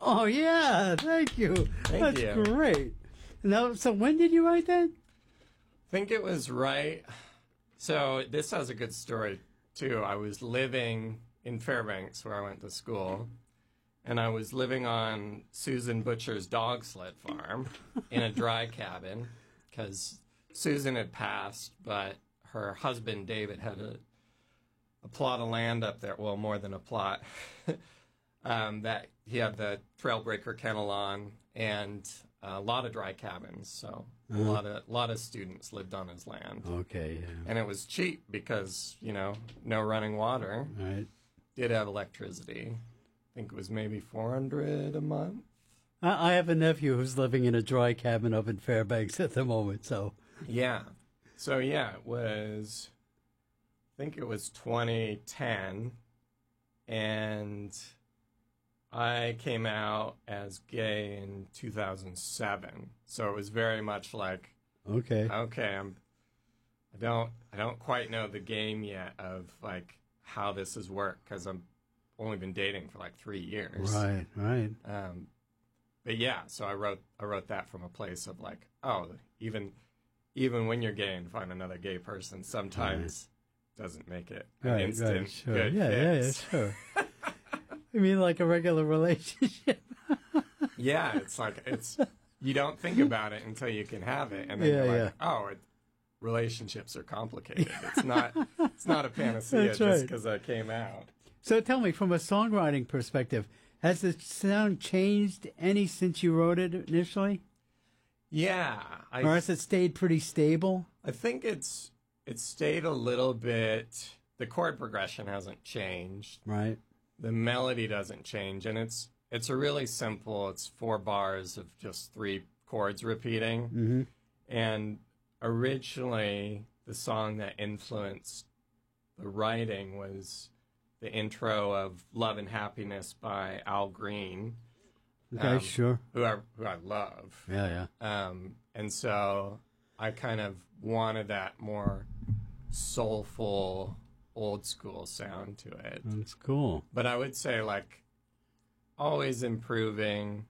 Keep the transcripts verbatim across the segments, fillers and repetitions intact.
Oh, yeah. Thank you. Thank That's you. great. Now, so when did you write that? I think it was right. So this has a good story, too. I was living in Fairbanks, where I went to school, and I was living on Susan Butcher's dog sled farm in a dry cabin because Susan had passed, but her husband, David, had a, a plot of land up there. Well, more than a plot. um, that he had the Trailbreaker kennel on, and a lot of dry cabins, so uh-huh. a lot of a lot of students lived on his land. Okay, yeah. And it was cheap because, you know, no running water. Right. Did have electricity. I think it was maybe four hundred a month. I, I have a nephew who's living in a dry cabin up in Fairbanks at the moment, so. Yeah. So, yeah, it was, I think it was twenty ten, and I came out as gay in two thousand seven, so it was very much like, okay, okay, I'm, I don't, I don't quite know the game yet of like how this has worked because I've only been dating for like three years. Right, right. Um, but yeah, so I wrote, I wrote that from a place of like, oh, even, even when you're gay and find another gay person, sometimes right. doesn't make it an right, instant right, sure. good yeah, yeah, yeah, sure. You mean like a regular relationship? Yeah, it's like, it's, you don't think about it until you can have it. And then yeah, you're like, yeah. oh, it, relationships are complicated. It's not, it's not a panacea That's just right. because I came out. So tell me, from a songwriting perspective, has the sound changed any since you wrote it initially? Yeah. I, or has it stayed pretty stable? I think it's, it's stayed a little bit, the chord progression hasn't changed. Right. The melody doesn't change, and it's it's a really simple, it's four bars of just three chords repeating. Mm-hmm. And originally, the song that influenced the writing was the intro of Love and Happiness by Al Green. Okay, um, sure. Who I, who I love. Yeah, yeah. Um, and so I kind of wanted that more soulful, old school sound to it. That's cool. But I would say like always improving.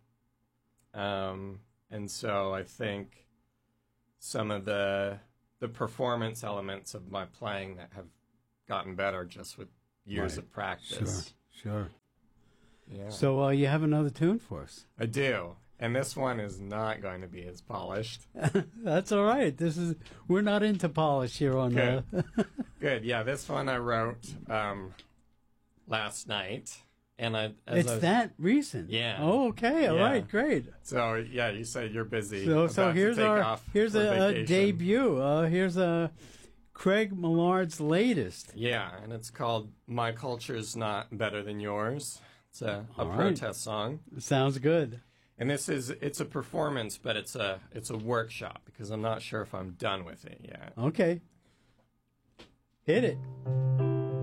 Um, and so I think some of the the performance elements of my playing that have gotten better just with years right. of practice. Sure, sure. Yeah. So uh, you have another tune for us. I do. And this one is not going to be as polished. That's all right. This is we're not into polish here on Good. the Good. Yeah, this one I wrote um, last night, and I. As It's I was, that recent. Yeah. Oh, okay. All Yeah. right. Great. So yeah, you said you're busy. So so about here's to take our off here's for a, a vacation. debut. Uh, here's a Craig Millard's latest. Yeah, and it's called "My Culture's Not Better Than Yours." It's a, a All right. protest song. Sounds good. And this is, it's a performance, but it's a it's a workshop because I'm not sure if I'm done with it yet. Okay. Hit it.